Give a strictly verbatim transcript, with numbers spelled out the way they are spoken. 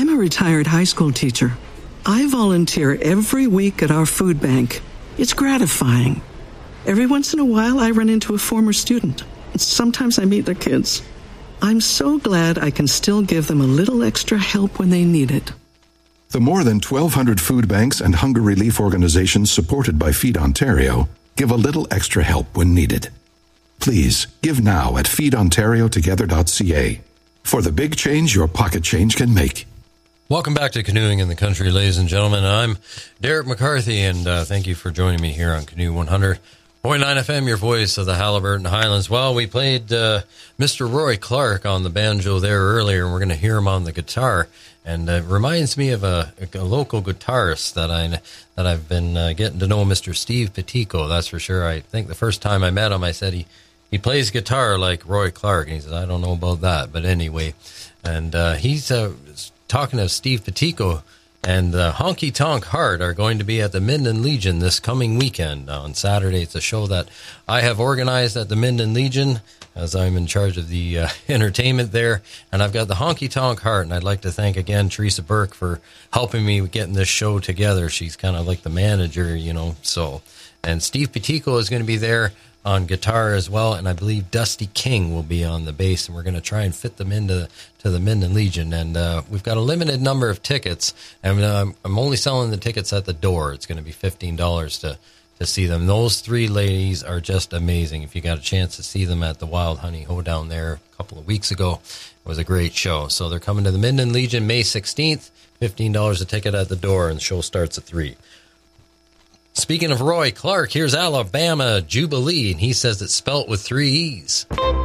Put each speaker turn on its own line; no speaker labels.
I'm a retired high school teacher. I volunteer every week at our food bank. It's gratifying. Every once in a while, I run into a former student. Sometimes I meet their kids. I'm so glad I can still give them a little extra help when they need it.
The more than twelve hundred food banks and hunger relief organizations supported by Feed Ontario give a little extra help when needed. Please, give now at feed ontario together dot c a for the big change your pocket change can make.
Welcome back to Canoeing in the Country, ladies and gentlemen. I'm Derek McCarthy, and uh, thank you for joining me here on Canoe one hundred point nine F M, your voice of the Haliburton Highlands. Well, we played uh, Mister Roy Clark on the banjo there earlier, and we're going to hear him on the guitar. And uh, it reminds me of a, a local guitarist that, I, that I've been uh, getting to know, Mister Steve Petico, that's for sure. I think the first time I met him, I said he, he plays guitar like Roy Clark. And he says, I don't know about that, but anyway. And uh, he's uh, talking to Steve Petico, and the Honky Tonk Heart are going to be at the Minden Legion this coming weekend on Saturday. It's a show that I have organized at the Minden Legion, as I'm in charge of the uh, entertainment there. And I've got the Honky Tonk Heart, and I'd like to thank again Teresa Burke for helping me with getting this show together. She's kind of like the manager, you know. So, and Steve Petico is going to be there on guitar as well, and I believe Dusty King will be on the bass, and we're going to try and fit them into to the Minden Legion. And uh, we've got a limited number of tickets, and uh, I'm only selling the tickets at the door. It's going to be fifteen dollars to to see them. Those three ladies are just amazing. If you got a chance to see them at the Wild Honey Hoedown there a couple of weeks ago, it was a great show. So they're coming to the Minden Legion May sixteenth, fifteen dollars a ticket at the door, and the show starts at three. Speaking of Roy Clark, here's Alabama Jubilee, and he says it's spelt with three E's.